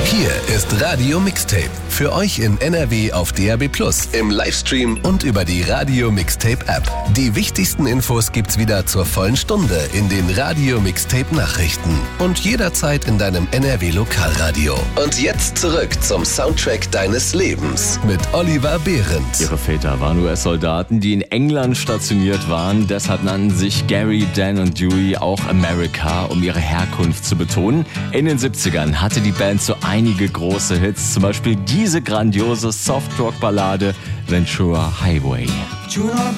Hier ist Radio Mixtape. Für euch in NRW auf DAB+, im Livestream und über die Radio Mixtape App. Die wichtigsten Infos gibt's wieder zur vollen Stunde in den Radio Mixtape Nachrichten und jederzeit in deinem NRW Lokalradio. Und jetzt zurück zum Soundtrack deines Lebens mit Oliver Behrens. Ihre Väter waren US-Soldaten, die in England stationiert waren. Deshalb nannten sich Gary, Dan und Dewey auch America, um ihre Herkunft zu betonen. In den 70ern hatte die Band so einige große Hits, zum Beispiel diese grandiose Soft-Rock-Ballade Ventura Highway.